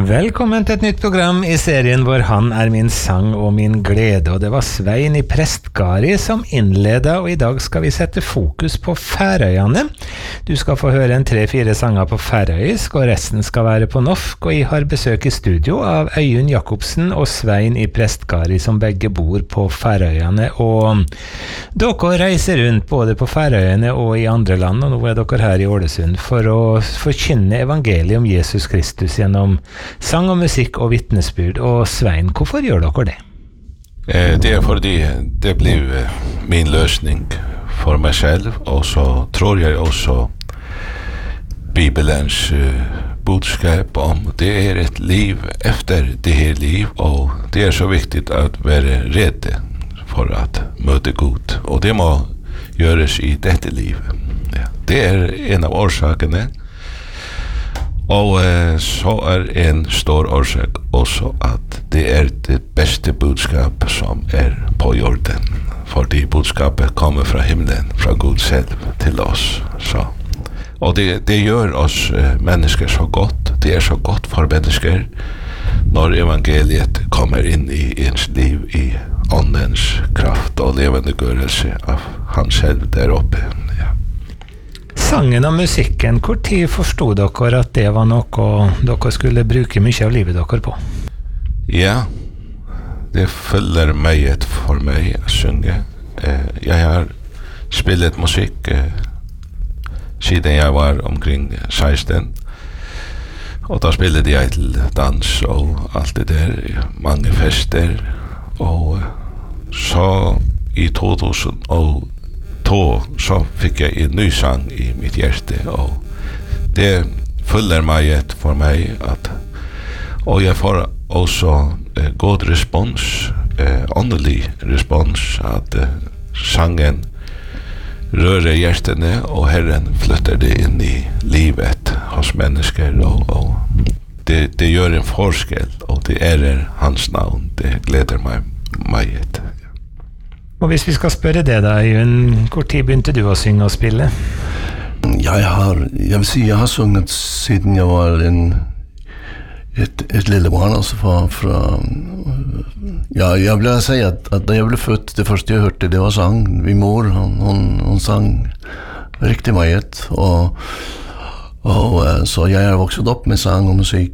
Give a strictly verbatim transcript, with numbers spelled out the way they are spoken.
Velkommen til et nytt program i serien hvor han er min sang og min glede, og det var Svein i Prestgari som innledet, og i dag skal vi sette fokus på Færøyene. Du skal få høre en tre-fire sanger på færøysk, og resten skal være på norsk, og jeg har besøk i studio av Øyunn Jakobsen og Svein i Prestgari som begge bor på Færøyene, og dere reiser rundt både på Færøyene og i andre land, og nå er dere her i Ålesund for å forkynne evangeliet om Jesus Kristus gjennom sang og musikk og vittnesbyrd. Og Svein, hvorfor gjør dere det? Eh, det er fordi det blir min løsning for meg selv, og så tror jeg også Bibelens uh, budskap om det er et liv efter det her liv, og det er så viktig at være redde for at møte Gud, og det må gjøres i dette livet. Ja, det er en av årsakene. Og eh, så er en stor årsak også at det er det beste budskap som er på jorden, fordi budskapet kommer fra himmelen, fra Gud selv til oss. Så. Og det, det gjør oss eh, mennesker så godt, det er så godt for mennesker når evangeliet kommer inn i ens liv i åndens kraft og levendegørelse av han selv der oppe. Ja. Sangen og musikken, hvor tid forstod dere at det var noe dere skulle bruke mye av livet dere på? Ja, det følger meg for meg å synge. Eh, jeg har spillet musikk eh, siden jeg var omkring seksten, og da spillet jeg til dans og alt det der, mange fester, og så i to tusen og så fikk jeg en ny sang i mitt hjerte, og det følger meg for meg at, og jeg får også eh, god respons, eh, åndelig respons, at eh, sangen rører hjertene, og Herren flytter det inn i livet hos mennesker, og, og det, det gjør en forskel, og det er hans navn, det gleder meg meget. Og hvis vi skal spørre det da, Øyunn, hvor tid begynte du å synge og spille? Ja, jeg har, jeg vil si, jeg har sunget siden jeg var en, et, et lille barn, altså fra, fra, ja, jeg vil si at, at da jeg ble født, det første jeg hørte, det var sang. Min mor, hun, hun, hun sang riktig meget, og, og så jeg har vokset opp med sang og musikk,